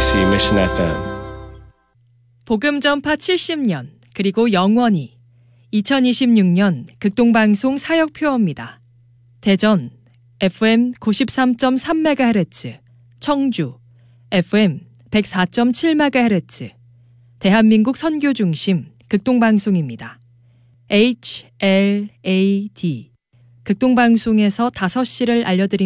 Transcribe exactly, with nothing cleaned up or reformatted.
케이비씨 Mission 에프엠. 복음 전파 칠십 년 그리고 영원히 이천이십육 년 극동방송 사역표어입니다. 대전 에프엠 구십삼 점 삼 메가헤르츠, 청주 에프엠 백사 점 칠 메가헤르츠, 대한민국 선교중심 극동방송입니다. 에이치 엘 에이 디 극동방송에서 다섯 시를 알려드립니다.